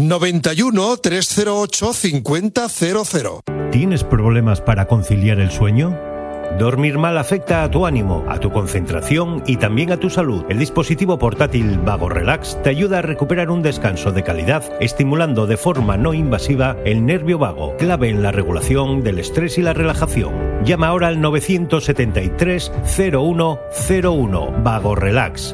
91 308 5000. ¿Tienes problemas para conciliar el sueño? Dormir mal afecta a tu ánimo, a tu concentración y también a tu salud. El dispositivo portátil Vago Relax te ayuda a recuperar un descanso de calidad, estimulando de forma no invasiva el nervio vago, clave en la regulación del estrés y la relajación. Llama ahora al 973 0101. Vago Relax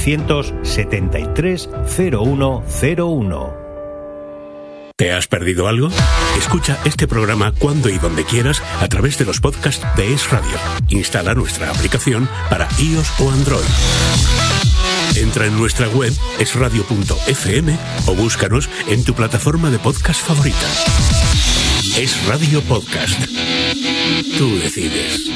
973 0101. ¿Te has perdido algo? Escucha este programa cuando y donde quieras a través de los podcasts de Es Radio. Instala nuestra aplicación para iOS o Android. Entra en nuestra web esradio.fm o búscanos en tu plataforma de podcast favorita. Es Radio Podcast. Tú decides.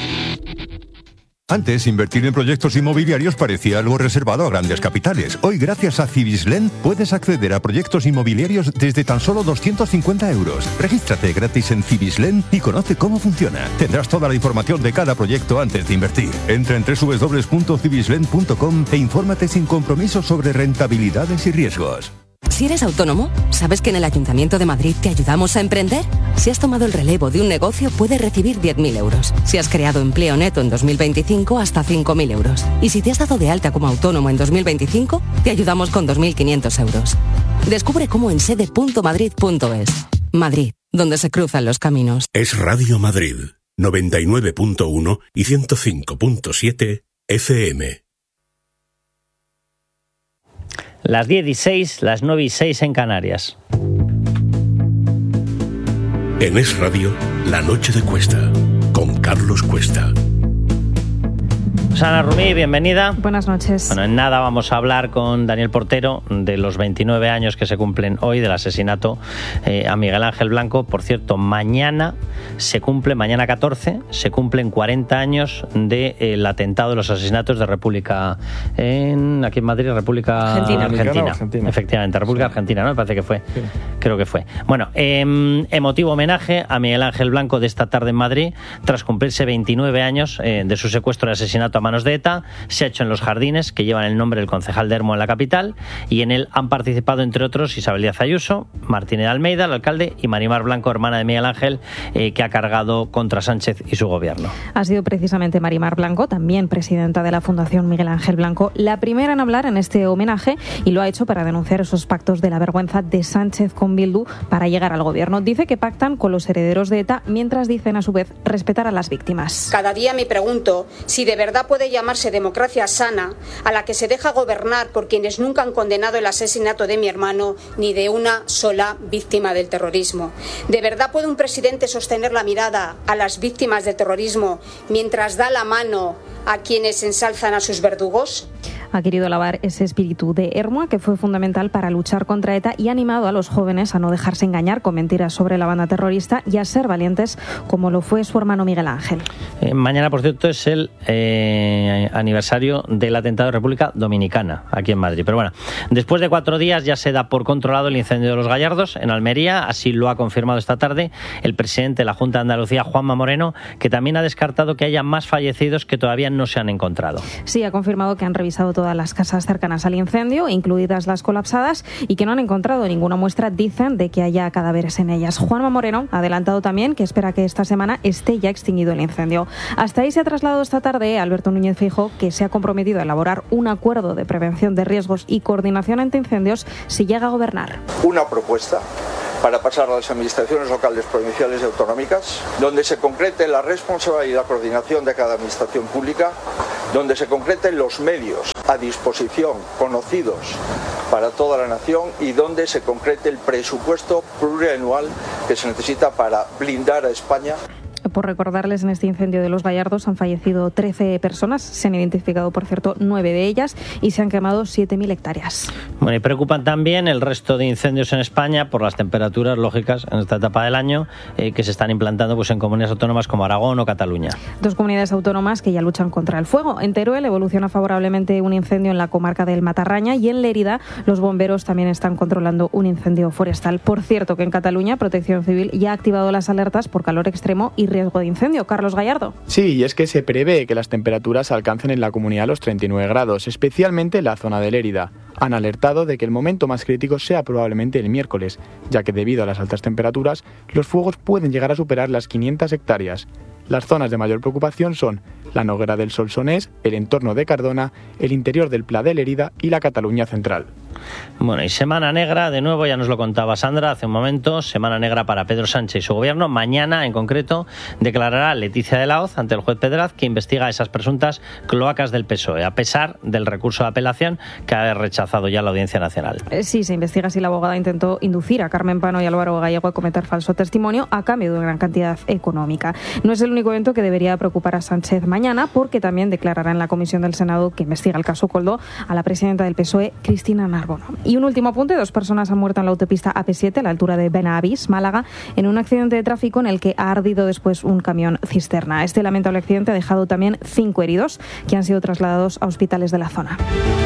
Antes, invertir en proyectos inmobiliarios parecía algo reservado a grandes capitales. Hoy, gracias a Cibislen, puedes acceder a proyectos inmobiliarios desde tan solo 250 euros. Regístrate gratis en Cibislen y conoce cómo funciona. Tendrás toda la información de cada proyecto antes de invertir. Entra en www.cibislen.com e infórmate sin compromiso sobre rentabilidades y riesgos. Si eres autónomo, ¿sabes que en el Ayuntamiento de Madrid te ayudamos a emprender? Si has tomado el relevo de un negocio, puedes recibir 10.000 euros. Si has creado empleo neto en 2025, hasta 5.000 euros. Y si te has dado de alta como autónomo en 2025, te ayudamos con 2.500 euros. Descubre cómo en sede.madrid.es. Madrid, donde se cruzan los caminos. Es Radio Madrid, 99.1 y 105.7 FM. Las 10:06, las 9:06 en Canarias. En Es Radio, La Noche de Cuesta, con Carlos Cuesta. Ana Rumí, bienvenida. Buenas noches. Bueno, en nada vamos a hablar con Daniel Portero de los 29 años que se cumplen hoy del asesinato a Miguel Ángel Blanco. Por cierto, mañana 14, se cumplen 40 años del atentado de los asesinatos de República aquí en Madrid, República Argentina. Efectivamente, República Argentina, ¿no? Me parece que fue. Sí. Creo que fue. Bueno, emotivo homenaje a Miguel Ángel Blanco de esta tarde en Madrid, tras cumplirse 29 años de su secuestro y asesinato a manos de ETA. Se ha hecho en los jardines que llevan el nombre del concejal de Hermo en la capital, y en él han participado, entre otros, Isabel Díaz Ayuso, Martínez de Almeida, el alcalde, y Marimar Blanco, hermana de Miguel Ángel, que ha cargado contra Sánchez y su gobierno. Ha sido precisamente Marimar Blanco, también presidenta de la Fundación Miguel Ángel Blanco, la primera en hablar en este homenaje, y lo ha hecho para denunciar esos pactos de la vergüenza de Sánchez con Bildu para llegar al gobierno. Dice que pactan con los herederos de ETA, mientras dicen a su vez respetar a las víctimas. Cada día me pregunto si de verdad puede llamarse democracia sana a la que se deja gobernar por quienes nunca han condenado el asesinato de mi hermano ni de una sola víctima del terrorismo. ¿De verdad puede un presidente sostener la mirada a las víctimas del terrorismo mientras da la mano a quienes ensalzan a sus verdugos? Ha querido alabar ese espíritu de Hermoa, que fue fundamental para luchar contra ETA, y ha animado a los jóvenes a no dejarse engañar con mentiras sobre la banda terrorista y a ser valientes, como lo fue su hermano Miguel Ángel. Mañana, por cierto, es el aniversario del atentado de República Dominicana, aquí en Madrid. Pero bueno, después de 4 días ya se da por controlado el incendio de Los Gallardos, en Almería. Así lo ha confirmado esta tarde el presidente de la Junta de Andalucía, Juanma Moreno, que también ha descartado que haya más fallecidos que todavía no se han encontrado. Sí, ha confirmado que han revisado todas las casas cercanas al incendio, incluidas las colapsadas, y que no han encontrado ninguna muestra, dicen, de que haya cadáveres en ellas. Juanma Moreno ha adelantado también que espera que esta semana esté ya extinguido el incendio. Hasta ahí se ha trasladado esta tarde Alberto Núñez Feijóo, que se ha comprometido a elaborar un acuerdo de prevención de riesgos y coordinación ante incendios si llega a gobernar. Una propuesta para pasar a las administraciones locales, provinciales y autonómicas, donde se concrete la responsabilidad y la coordinación de cada administración pública, donde se concreten los medios a disposición, conocidos para toda la nación, y donde se concrete el presupuesto plurianual que se necesita para blindar a España. Por recordarles, en este incendio de Los Gallardos han fallecido 13 personas, se han identificado, por cierto, 9 de ellas, y se han quemado 7.000 hectáreas. Bueno, y preocupan también el resto de incendios en España por las temperaturas lógicas en esta etapa del año que se están implantando pues en comunidades autónomas como Aragón o Cataluña. 2 comunidades autónomas que ya luchan contra el fuego. En Teruel evoluciona favorablemente un incendio en la comarca del Matarraña, y en Lérida los bomberos también están controlando un incendio forestal. Por cierto, que en Cataluña Protección Civil ya ha activado las alertas por calor extremo y riesgo riesgo de incendio. Carlos Gallardo. Sí, y es que se prevé que las temperaturas alcancen en la comunidad los 39 grados, especialmente en la zona de Lérida. Han alertado de que el momento más crítico sea probablemente el miércoles, ya que debido a las altas temperaturas, los fuegos pueden llegar a superar las 500 hectáreas. Las zonas de mayor preocupación son la Noguera del Solsonès, el entorno de Cardona, el interior del Pla de Lérida y la Cataluña central. Bueno, y semana negra, de nuevo, ya nos lo contaba Sandra hace un momento, semana negra para Pedro Sánchez y su gobierno. Mañana, en concreto, declarará Leticia de la Hoz ante el juez Pedraz, que investiga esas presuntas cloacas del PSOE, a pesar del recurso de apelación que ha rechazado ya la Audiencia Nacional. Sí, se investiga si la abogada intentó inducir a Carmen Pano y Álvaro Gallego a cometer falso testimonio a cambio de una gran cantidad económica. No es el único evento que debería preocupar a Sánchez mañana, porque también declarará en la comisión del Senado que investiga el caso Koldo a la presidenta del PSOE, Cristina Narbona. Y un último apunte: 2 personas han muerto en la autopista AP7 a la altura de Benavís, Málaga, en un accidente de tráfico en el que ha ardido después un camión cisterna. Este lamentable accidente ha dejado también 5 heridos que han sido trasladados a hospitales de la zona.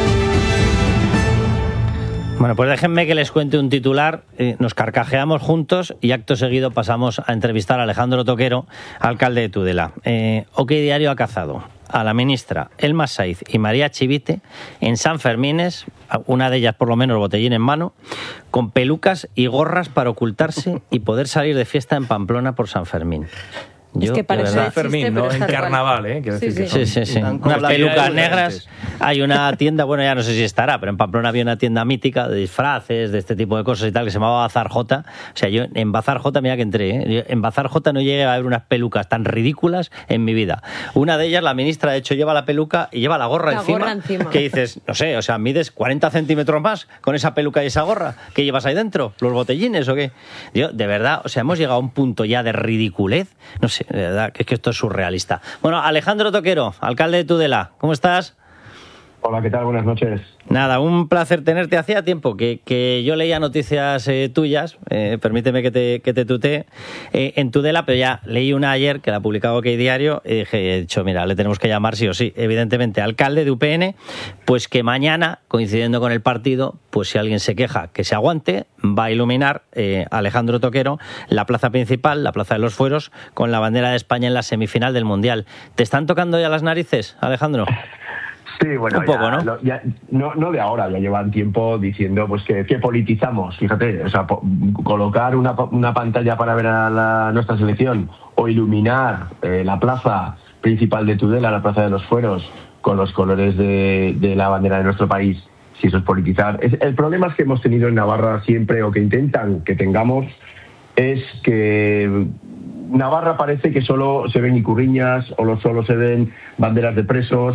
Bueno, pues déjenme que les cuente un titular. Nos carcajeamos juntos y acto seguido pasamos a entrevistar a Alejandro Toquero, alcalde de Tudela. OK Diario ha cazado a la ministra Elma Saiz y María Chivite en San Fermines, una de ellas por lo menos botellín en mano, con pelucas y gorras para ocultarse y poder salir de fiesta en Pamplona por San Fermín. Es que parece San Fermín, no en carnaval, Sí. Unas pelucas negras. Hay una tienda, bueno, ya no sé si estará, pero en Pamplona había una tienda mítica de disfraces, de este tipo de cosas y tal, que se llamaba Bazar J. O sea, yo en Bazar J, mira que entré, en Bazar J no llegué a ver unas pelucas tan ridículas en mi vida. Una de ellas, la ministra, de hecho, lleva la peluca y lleva la gorra encima. Que dices, no sé, o sea, mides 40 centímetros más con esa peluca y esa gorra. ¿Qué llevas ahí dentro? ¿Los botellines o qué? Yo, de verdad, o sea, hemos llegado a un punto ya de ridiculez. No sé, de verdad, es que esto es surrealista. Bueno, Alejandro Toquero, alcalde de Tudela, ¿cómo estás? Hola, ¿qué tal? Buenas noches. Nada, un placer tenerte. Hacía tiempo que yo leía noticias tuyas, permíteme que te tutee, en Tudela, pero ya leí una ayer que la ha publicado OK Diario y he dicho, mira, le tenemos que llamar sí o sí. Evidentemente, alcalde de UPN, pues que mañana, coincidiendo con el partido, pues si alguien se queja, que se aguante, va a iluminar Alejandro Toquero la plaza principal, la Plaza de los Fueros, con la bandera de España en la semifinal del Mundial. ¿Te están tocando ya las narices, Alejandro? Sí, bueno, un poco, ¿no? De ahora, ya llevan tiempo diciendo pues que politizamos, fíjate, o sea, colocar una pantalla para ver a nuestra selección o iluminar la plaza principal de Tudela, la Plaza de los Fueros, con los colores de la bandera de nuestro país, si eso es politizar. El problema es que hemos tenido en Navarra siempre, o que intentan que tengamos, es que Navarra parece que solo se ven icurriñas o solo se ven banderas de presos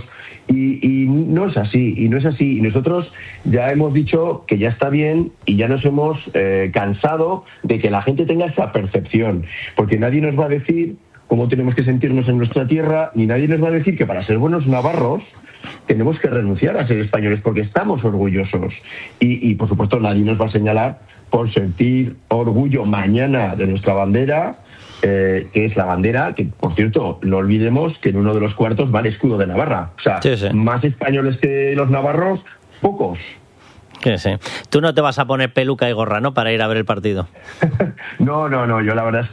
y no es así, y nosotros ya hemos dicho que ya está bien y ya nos hemos cansado de que la gente tenga esa percepción, porque nadie nos va a decir cómo tenemos que sentirnos en nuestra tierra, ni nadie nos va a decir que para ser buenos navarros tenemos que renunciar a ser españoles porque estamos orgullosos y por supuesto nadie nos va a señalar por sentir orgullo mañana de nuestra bandera, que es la bandera, que por cierto, no olvidemos que en uno de los cuartos va el escudo de Navarra. O sea, sí. Más españoles que los navarros, pocos. Sí. Tú no te vas a poner peluca y gorra, ¿no?, para ir a ver el partido. No, yo la verdad es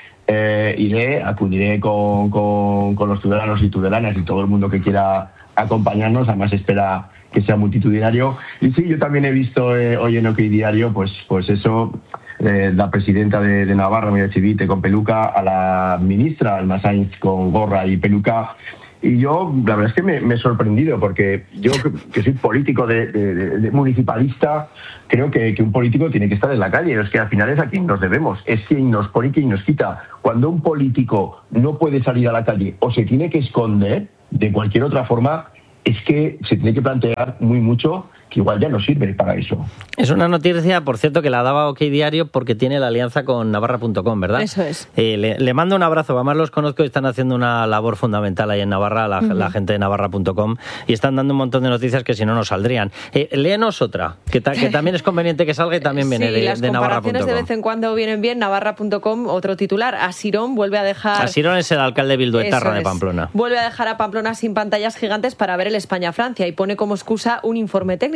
que acudiré con los tudelanos y tudelanas y todo el mundo que quiera acompañarnos, además espera que sea multitudinario. Y sí, yo también he visto hoy en OK Diario, pues eso, la presidenta de Navarra, María Chivite, con peluca, a la ministra Elma Saiz con gorra y peluca. Y yo, la verdad es que me he sorprendido, porque yo, que soy político de municipalista, creo que un político tiene que estar en la calle. Es que al final es a quien nos debemos, es quien nos pone y quien nos quita. Cuando un político no puede salir a la calle o se tiene que esconder de cualquier otra forma, es que se tiene que plantear muy mucho que igual ya no sirve para eso. Es una noticia, por cierto, que la daba OK Diario porque tiene la alianza con Navarra.com, ¿verdad? Eso es. Le mando un abrazo, además los conozco y están haciendo una labor fundamental ahí en Navarra, la gente de Navarra.com, y están dando un montón de noticias que si no nos saldrían. Léenos otra, que también es conveniente que salga y también viene de Navarra.com. Sí, las comparaciones de vez en cuando vienen bien. Navarra.com, otro titular, Asirón vuelve a dejar... Asirón es el alcalde bilduetarra de Pamplona. Vuelve a dejar a Pamplona sin pantallas gigantes para ver el España-Francia y pone como excusa un informe técnico.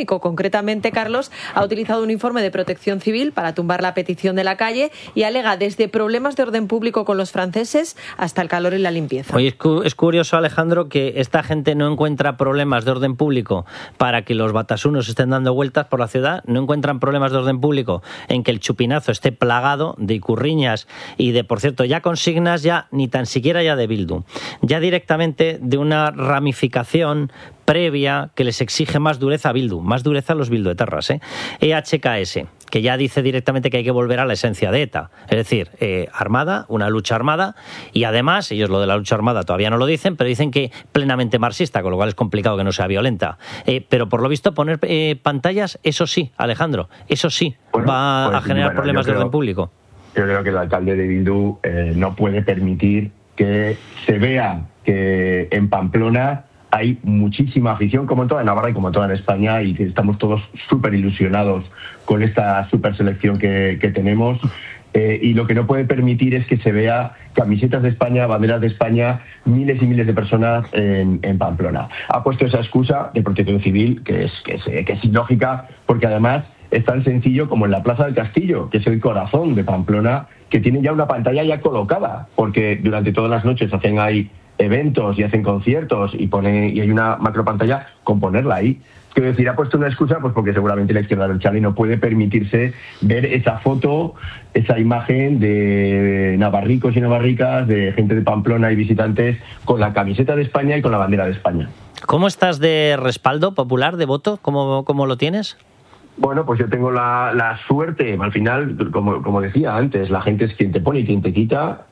público. Concretamente, Carlos ha utilizado un informe de Protección Civil para tumbar la petición de la calle y alega desde problemas de orden público con los franceses hasta el calor y la limpieza. Oye, es curioso, Alejandro, que esta gente no encuentra problemas de orden público para que los batasunos estén dando vueltas por la ciudad, no encuentran problemas de orden público en que el Chupinazo esté plagado de icurriñas y de, por cierto, ya consignas ya ni tan siquiera ya de Bildu, ya directamente de una ramificación previa que les exige más dureza a Bildu, más dureza a los bilduetarras, EHKS, que ya dice directamente que hay que volver a la esencia de ETA, es decir, armada, una lucha armada, y además, ellos lo de la lucha armada todavía no lo dicen, pero dicen que plenamente marxista, con lo cual es complicado que no sea violenta. Pero por lo visto poner pantallas, eso sí, Alejandro, eso sí, va a generar problemas de orden público. Yo creo que el alcalde de Bildu no puede permitir que se vea que en Pamplona hay muchísima afición, como en toda Navarra y como en toda España, y que estamos todos súper ilusionados con esta súper selección que tenemos. Y lo que no puede permitir es que se vea camisetas de España, banderas de España, miles y miles de personas en Pamplona. Ha puesto esa excusa de Protección Civil, que es ilógica, porque además es tan sencillo como en la Plaza del Castillo, que es el corazón de Pamplona, que tiene ya una pantalla ya colocada, porque durante todas las noches hacen ahí eventos y hacen conciertos y hay una macro pantalla con ponerla ahí. Quiero decir, ha puesto una excusa pues porque seguramente la izquierda del Chale no puede permitirse ver esa foto, esa imagen de navarricos y navarricas, de gente de Pamplona y visitantes con la camiseta de España y con la bandera de España. ¿Cómo estás de respaldo popular, de voto? ¿Cómo lo tienes? Bueno, pues yo tengo la suerte, al final, como decía antes, la gente es quien te pone y quien te quita.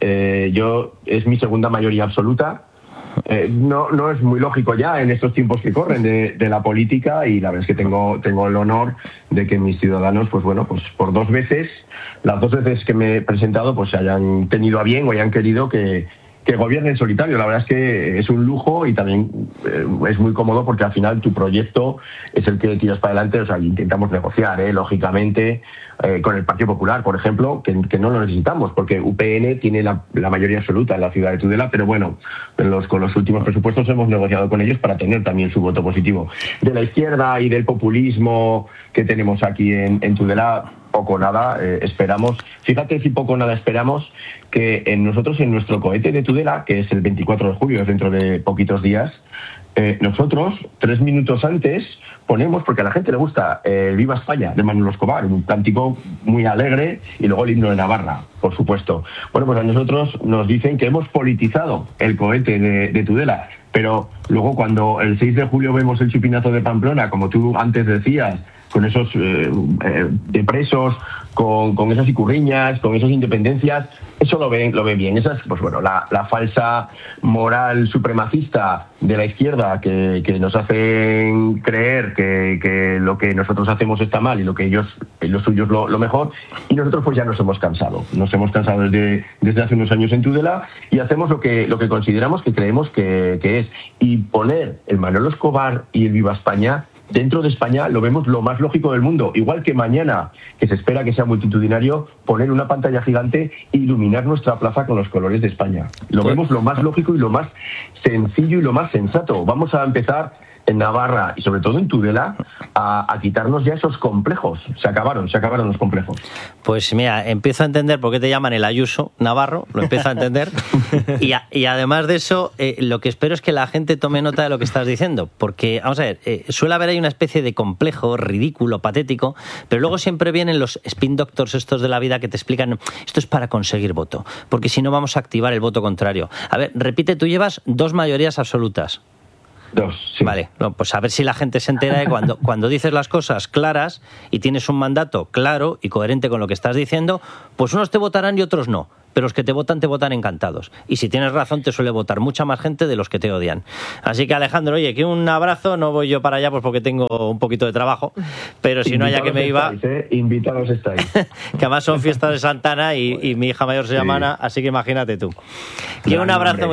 Es mi segunda mayoría absoluta. No es muy lógico ya en estos tiempos que corren de la política, y la verdad es que tengo el honor de que mis ciudadanos, pues bueno, pues por las dos veces que me he presentado, pues se hayan tenido a bien o hayan querido que gobierne en solitario. La verdad es que es un lujo y también es muy cómodo porque al final tu proyecto es el que tiras para adelante. O sea, intentamos negociar, lógicamente, con el Partido Popular, por ejemplo, que no lo necesitamos porque UPN tiene la mayoría absoluta en la ciudad de Tudela, pero bueno, con los últimos presupuestos hemos negociado con ellos para tener también su voto positivo. De la izquierda y del populismo que tenemos aquí en Tudela, poco o nada esperamos. Fíjate si poco o nada esperamos que nosotros en nuestro cohete de Tudela, que es el 24 de julio, es dentro de poquitos días, nosotros 3 minutos antes ponemos, porque a la gente le gusta el Viva España de Manolo Escobar, un cántico muy alegre, y luego el himno de Navarra, por supuesto. Bueno, pues a nosotros nos dicen que hemos politizado el cohete de Tudela, pero luego cuando el 6 de julio vemos el Chupinazo de Pamplona, como tú antes decías, con esos de presos, con esas icurriñas, con esas independencias, eso lo ven bien. Esa es, pues bueno, la falsa moral supremacista de la izquierda que nos hacen creer que lo que nosotros hacemos está mal y lo que ellos lo suyo es lo mejor, y nosotros pues ya nos hemos cansado desde hace unos años en Tudela, y hacemos lo que consideramos, que creemos que es, y poner el Manolo Escobar y el Viva España dentro de España lo vemos lo más lógico del mundo. Igual que mañana, que se espera que sea multitudinario, poner una pantalla gigante e iluminar nuestra plaza con los colores de España. Lo vemos lo más lógico y lo más sencillo y lo más sensato. Vamos a empezar en Navarra y sobre todo en Tudela a quitarnos ya esos complejos. Se acabaron los complejos. Pues mira, empiezo a entender por qué te llaman el Ayuso Navarro, lo empiezo a entender. y además de eso, lo que espero es que la gente tome nota de lo que estás diciendo, porque, vamos a ver, suele haber ahí una especie de complejo, ridículo, patético, pero luego siempre vienen los spin doctors estos de la vida que te explican, esto es para conseguir voto, porque si no vamos a activar el voto contrario. A ver, repite, tú llevas 2 mayorías absolutas. 2, sí. Vale, no, pues a ver si la gente se entera de cuando dices las cosas claras y tienes un mandato claro y coherente con lo que estás diciendo, pues unos te votarán y otros no, pero los que te votan encantados. Y si tienes razón, te suele votar mucha más gente de los que te odian. Así que, Alejandro, oye, que un abrazo. No voy yo para allá pues porque tengo un poquito de trabajo, pero si no, allá que me iba... Invitados estáis. Que además son fiestas de Santana y mi hija mayor se llama Ana, así que imagínate tú. Que un abrazo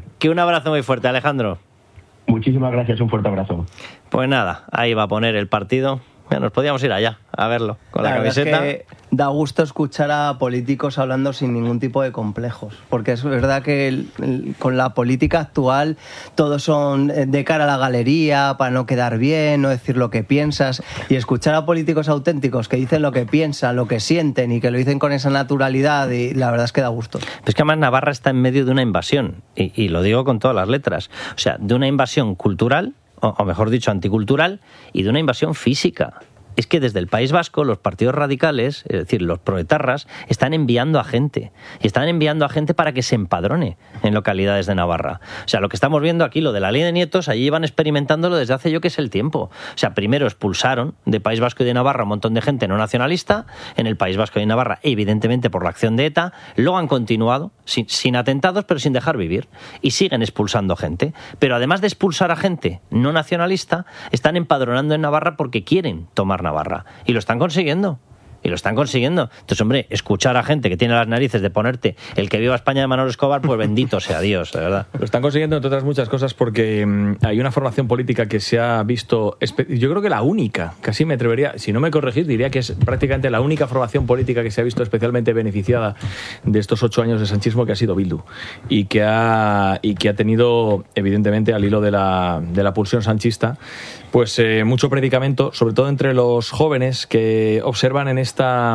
muy fuerte, Alejandro. Muchísimas gracias, un fuerte abrazo. Pues nada, ahí va a poner el partido Mira, nos podíamos ir allá a verlo con la camiseta. Es que da gusto escuchar a políticos hablando sin ningún tipo de complejos, porque es verdad que con la política actual todos son de cara a la galería, para no quedar bien, no decir lo que piensas, y escuchar a políticos auténticos que dicen lo que piensan, lo que sienten y que lo dicen con esa naturalidad, y la verdad es que da gusto. Es que además Navarra está en medio de una invasión, y lo digo con todas las letras, o sea, de una invasión cultural, o mejor dicho, anticultural, y de una invasión física. Es que desde el País Vasco los partidos radicales, es decir, los proetarras, están enviando a gente. Y están enviando a gente para que se empadrone en localidades de Navarra. O sea, lo que estamos viendo aquí, lo de la ley de nietos, allí llevan experimentándolo desde hace yo que sé el tiempo. O sea, primero expulsaron de País Vasco y de Navarra un montón de gente no nacionalista, en el País Vasco y Navarra, evidentemente por la acción de ETA, luego han continuado, sin atentados, pero sin dejar vivir. Y siguen expulsando gente. Pero además de expulsar a gente no nacionalista, están empadronando en Navarra porque quieren tomar Navarra. Y lo están consiguiendo. Entonces, hombre, escuchar a gente que tiene las narices de ponerte el que viva España de Manolo Escobar, pues bendito sea Dios, de verdad. Lo están consiguiendo, entre otras muchas cosas, porque hay una formación política que se ha visto, yo creo que la única, casi me atrevería, si no me corregís, diría que es prácticamente la única formación política que se ha visto especialmente beneficiada de estos 8 años de sanchismo, que ha sido Bildu, y que ha tenido, evidentemente, al hilo de la pulsión sanchista, pues mucho predicamento, sobre todo entre los jóvenes que observan en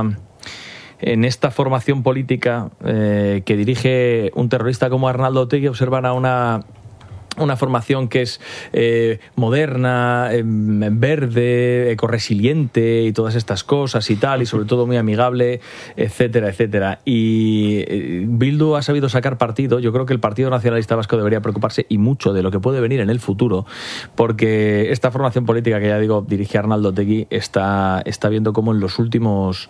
esta formación política que dirige un terrorista como Arnaldo Otegi, observan a una formación que es moderna, verde, ecoresiliente y todas estas cosas y tal, y sobre todo muy amigable, etcétera, etcétera. Y Bildu ha sabido sacar partido. Yo creo que el Partido Nacionalista Vasco debería preocuparse, y mucho, de lo que puede venir en el futuro, porque esta formación política que, ya digo, dirige Arnaldo Otegi está viendo cómo en los últimos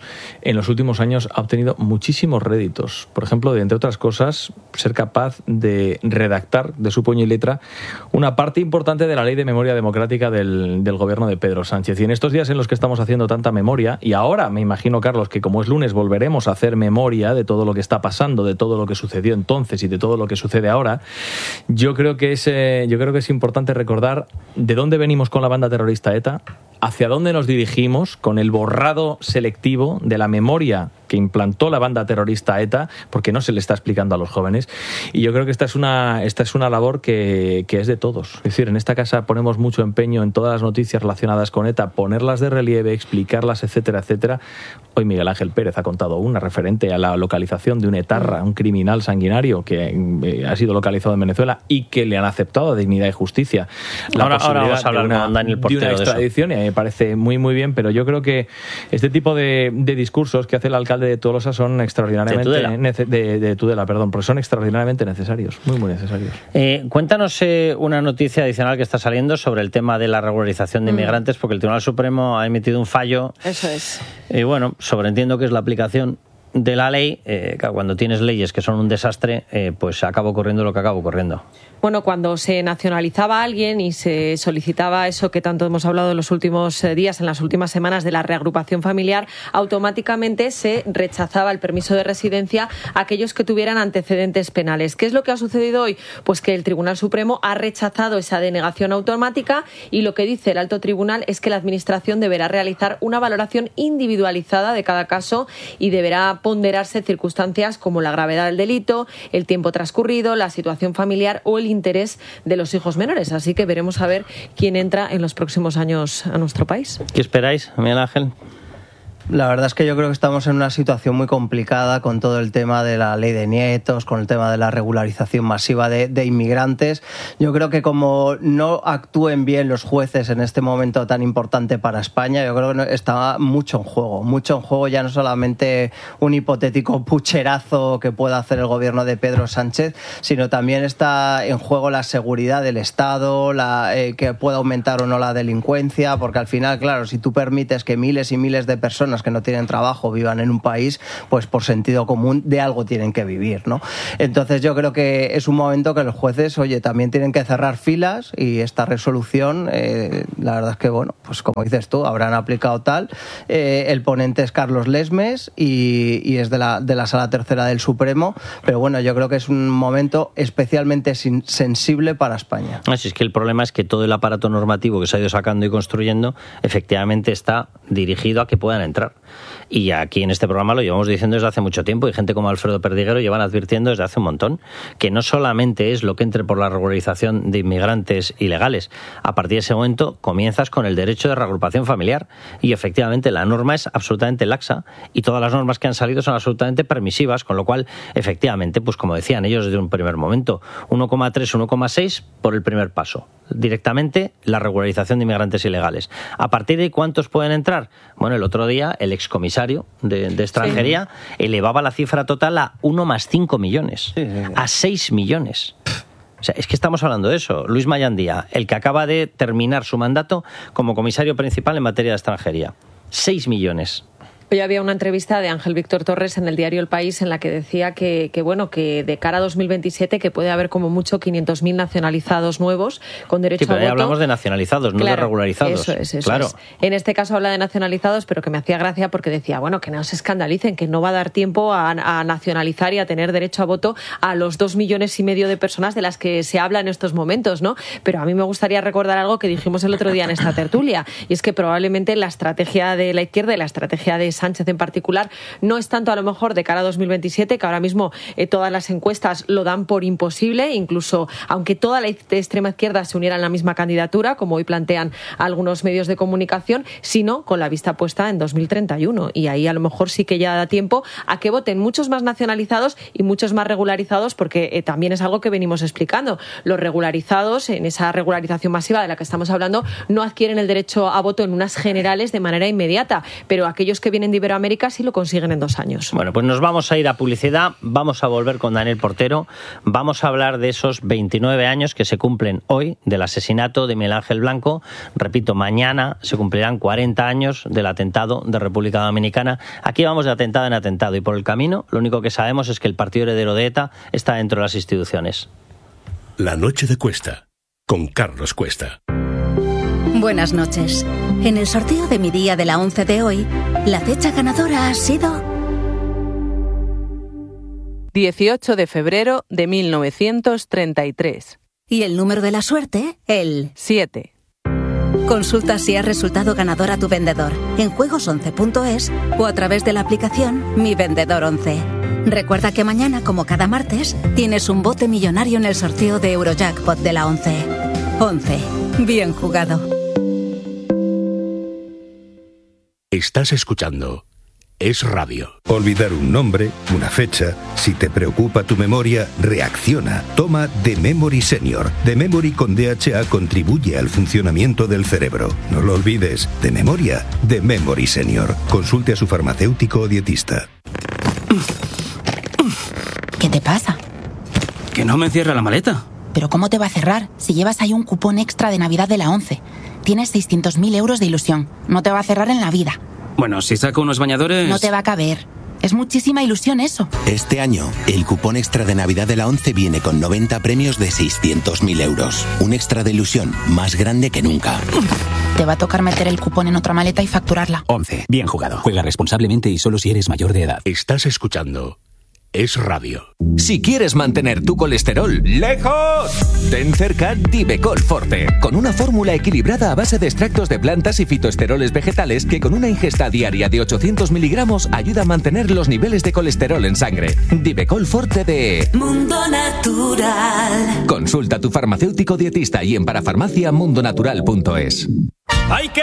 años ha obtenido muchísimos réditos. Por ejemplo, de, entre otras cosas, ser capaz de redactar de su puño y letra una parte importante de la Ley de Memoria Democrática del gobierno de Pedro Sánchez. Y en estos días en los que estamos haciendo tanta memoria, y ahora me imagino, Carlos, que como es lunes volveremos a hacer memoria de todo lo que está pasando, de todo lo que sucedió entonces y de todo lo que sucede ahora, yo creo que es importante recordar de dónde venimos con la banda terrorista ETA, hacia dónde nos dirigimos con el borrado selectivo de la memoria que implantó la banda terrorista ETA, porque no se le está explicando a los jóvenes. Y yo creo que esta es una labor que es de todos. Es decir, en esta casa ponemos mucho empeño en todas las noticias relacionadas con ETA, ponerlas de relieve, explicarlas, etcétera, etcétera. Hoy Miguel Ángel Pérez ha contado una referente a la localización de un etarra, un criminal sanguinario que ha sido localizado en Venezuela y que le han aceptado a Dignidad y Justicia ahora vamos a hablar con Daniel Portero de una extradición, y a mí me parece muy, muy bien, pero yo creo que este tipo de discursos que hace el alcalde de Tolosa son extraordinariamente de Tudela, porque son extraordinariamente necesarios, muy, muy necesarios. Cuéntanos una noticia adicional que está saliendo sobre el tema de la regularización de inmigrantes, porque el Tribunal Supremo ha emitido un fallo. Eso es. Y bueno, sobreentiendo que es la aplicación de la ley, cuando tienes leyes que son un desastre, pues acaba ocurriendo lo que acaba ocurriendo. Bueno, cuando se nacionalizaba a alguien y se solicitaba eso que tanto hemos hablado en los últimos días, en las últimas semanas, de la reagrupación familiar, automáticamente se rechazaba el permiso de residencia a aquellos que tuvieran antecedentes penales. ¿Qué es lo que ha sucedido hoy? Pues que el Tribunal Supremo ha rechazado esa denegación automática, y lo que dice el Alto Tribunal es que la Administración deberá realizar una valoración individualizada de cada caso y deberá ponderarse circunstancias como la gravedad del delito, el tiempo transcurrido, la situación familiar o el interés de los hijos menores. Así que veremos a ver quién entra en los próximos años a nuestro país. ¿Qué esperáis, Miguel Ángel? La verdad es que yo creo que estamos en una situación muy complicada con todo el tema de la ley de nietos, con el tema de la regularización masiva de inmigrantes. Yo creo que como no actúen bien los jueces en este momento tan importante para España, yo creo que está mucho en juego, ya no solamente un hipotético pucherazo que pueda hacer el gobierno de Pedro Sánchez, sino también está en juego la seguridad del Estado, que pueda aumentar o no la delincuencia, porque al final, claro, si tú permites que miles y miles de personas personas que no tienen trabajo vivan en un país, pues por sentido común de algo tienen que vivir, ¿no? Entonces yo creo que es un momento que los jueces, oye, también tienen que cerrar filas, y esta resolución, la verdad es que, bueno, pues como dices tú, habrán aplicado tal. El ponente es Carlos Lesmes y es de la Sala Tercera del Supremo, pero bueno, yo creo que es un momento especialmente sensible para España. Así es que el problema es que todo el aparato normativo que se ha ido sacando y construyendo efectivamente está dirigido a que puedan entrar. Y aquí en este programa lo llevamos diciendo desde hace mucho tiempo, y gente como Alfredo Perdiguero llevan advirtiendo desde hace un montón que no solamente es lo que entre por la regularización de inmigrantes ilegales. A partir de ese momento comienzas con el derecho de reagrupación familiar, y efectivamente la norma es absolutamente laxa y todas las normas que han salido son absolutamente permisivas, con lo cual efectivamente, pues como decían ellos desde un primer momento, 1,3, 1,6 por el primer paso. Directamente la regularización de inmigrantes ilegales. ¿A partir de cuántos pueden entrar? Bueno, el otro día el excomisario de extranjería elevaba la cifra total a 1 más 5 millones, a 6 millones. O sea, es que estamos hablando de eso. Luis Mayandía, el que acaba de terminar su mandato como comisario principal en materia de extranjería. 6 millones. Hoy había una entrevista de Ángel Víctor Torres en el diario El País en la que decía que de cara a 2027 que puede haber como mucho 500.000 nacionalizados nuevos con derecho a voto. Ahí hablamos de nacionalizados, no de regularizados. Eso es. En este caso habla de nacionalizados, pero que me hacía gracia porque decía, bueno, que no se escandalicen, que no va a dar tiempo a nacionalizar y a tener derecho a voto a los 2,5 millones de personas de las que se habla en estos momentos, ¿no? Pero a mí me gustaría recordar algo que dijimos el otro día en esta tertulia, y es que probablemente la estrategia de la izquierda y la estrategia de Sánchez en particular no es tanto a lo mejor de cara a 2027, que ahora mismo todas las encuestas lo dan por imposible, incluso aunque toda la extrema izquierda se uniera en la misma candidatura, como hoy plantean algunos medios de comunicación, sino con la vista puesta en 2031, y ahí a lo mejor sí que ya da tiempo a que voten muchos más nacionalizados y muchos más regularizados, porque también es algo que venimos explicando. Los regularizados, en esa regularización masiva de la que estamos hablando, no adquieren el derecho a voto en unas generales de manera inmediata, pero aquellos que vienen de Iberoamérica sí lo consiguen en 2 años. Bueno, pues nos vamos a ir a publicidad, vamos a volver con Daniel Portero, vamos a hablar de esos 29 años que se cumplen hoy del asesinato de Miguel Ángel Blanco. Repito, mañana se cumplirán 40 años del atentado de República Dominicana. Aquí vamos de atentado en atentado, y por el camino lo único que sabemos es que el partido heredero de ETA está dentro de las instituciones. La noche de Cuesta, con Carlos Cuesta. Buenas noches. En el sorteo de mi día de la 11 de hoy, la fecha ganadora ha sido 18 de febrero de 1933. Y el número de la suerte, el 7. Consulta si has resultado ganador a tu vendedor en juegos11.es o a través de la aplicación Mi Vendedor 11. Recuerda que mañana, como cada martes, tienes un bote millonario en el sorteo de Eurojackpot de la 11. 11. Bien jugado. Estás escuchando Es Radio. Olvidar un nombre, una fecha. Si te preocupa tu memoria, reacciona. Toma The Memory Senior. The Memory con DHA contribuye al funcionamiento del cerebro. No lo olvides. De memoria, The Memory Senior. Consulte a su farmacéutico o dietista. ¿Qué te pasa? Que no me cierra la maleta. ¿Pero cómo te va a cerrar si llevas ahí un cupón extra de Navidad de la 11? Tienes 600.000 euros de ilusión. No te va a cerrar en la vida. Bueno, si saco unos bañadores... No te va a caber. Es muchísima ilusión eso. Este año, el cupón extra de Navidad de la 11 viene con 90 premios de 600.000 euros. Un extra de ilusión más grande que nunca. Te va a tocar meter el cupón en otra maleta y facturarla. 11. Bien jugado. Juega responsablemente y solo si eres mayor de edad. Estás escuchando Es Radio. Si quieres mantener tu colesterol lejos, ten cerca Divecol Forte, con una fórmula equilibrada a base de extractos de plantas y fitoesteroles vegetales que con una ingesta diaria de 800 miligramos ayuda a mantener los niveles de colesterol en sangre. Divecol Forte de Mundo Natural. Consulta a tu farmacéutico dietista y en parafarmacia mundonatural.es. ¡Hay que